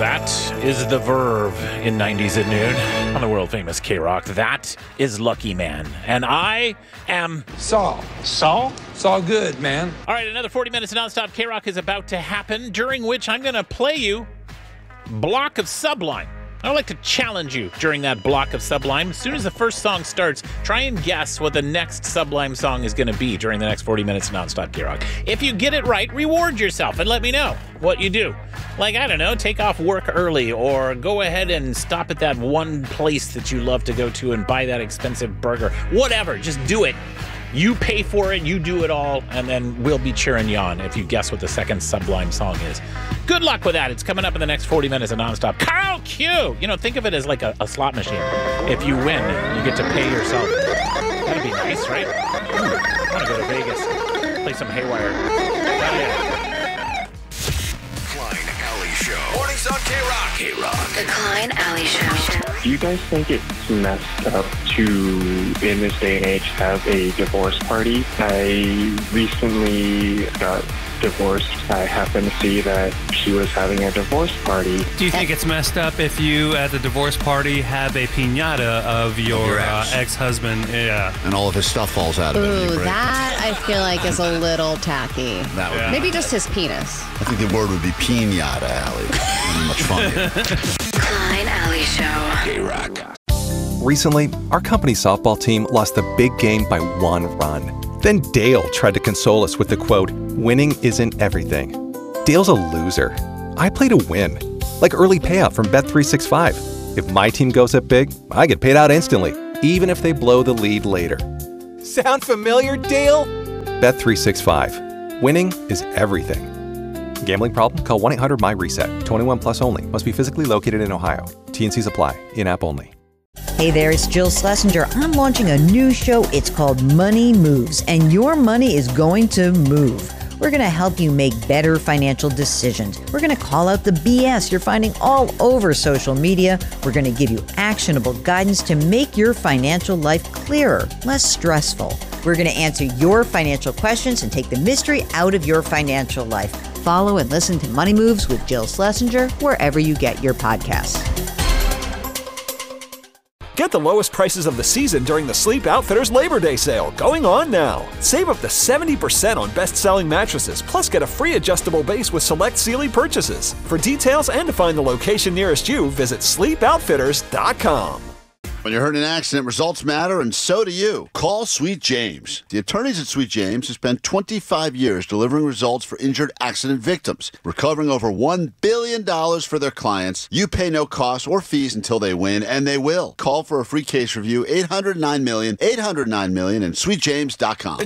That is the Verve in 90s at noon on the world-famous K-Rock. That is Lucky Man. And I am... Saul. Saul? Saul Good, man. All right, another 40 minutes of nonstop K-Rock is about to happen, during which I'm going to play you Block of Sublime. I would like to challenge you during that block of Sublime. As soon as the first song starts, try and guess what the next Sublime song is going to be during the next 40 minutes of nonstop K-Rock. If you get it right, reward yourself and let me know what you do. Like, I don't know, take off work early or go ahead and stop at that one place that you love to go to and buy that expensive burger. Whatever, just do it. You pay for it, you do it all, and then we'll be cheering you on if you guess what the second Sublime song is. Good luck with that. It's coming up in the next 40 minutes of nonstop. Carl Q! You know, think of it as like a slot machine. If you win, you get to pay yourself. That'd be nice, right? I want to go to Vegas, play some Haywire. Klein Alley Show. Mornings on K-Rock. K-Rock. The Klein Alley Show. Do you guys think it's messed up to, in this day and age, have a divorce party? I recently got divorced. I happened to see that she was having a divorce party. Do you think it's messed up if you, at the divorce party, have a piñata of your ex-husband? Yeah. And all of his stuff falls out of it. Ooh, that I feel like is a little tacky. That would Maybe just his penis. I think the word would be piñata, Allie. Much funnier. Klein Alley Show. K-Rock. Recently, our company softball team lost the big game by 1 run. Then Dale tried to console us with the quote, "Winning isn't everything." Dale's a loser. I play to win. Like early payout from Bet365. If my team goes up big, I get paid out instantly, even if they blow the lead later. Sound familiar, Dale? Bet365. Winning is everything. Gambling problem? Call 1-800-MY-RESET. 21 plus only. Must be physically located in Ohio. T&Cs apply. In-app only. Hey there, it's Jill Schlesinger. I'm launching a new show. It's called Money Moves, and your money is going to move. We're going to help you make better financial decisions. We're going to call out the BS you're finding all over social media. We're going to give you actionable guidance to make your financial life clearer, less stressful. We're going to answer your financial questions and take the mystery out of your financial life. Follow and listen to Money Moves with Jill Schlesinger wherever you get your podcasts. Get the lowest prices of the season during the Sleep Outfitters Labor Day sale, going on now. Save up to 70% on best-selling mattresses, plus get a free adjustable base with select Sealy purchases. For details and to find the location nearest you, visit sleepoutfitters.com. When you're hurt in an accident, results matter, and so do you. Call Sweet James. The attorneys at Sweet James have spent 25 years delivering results for injured accident victims, recovering over $1 billion for their clients. You pay no costs or fees until they win, and they will. Call for a free case review, 809-million, 809-million, and sweetjames.com.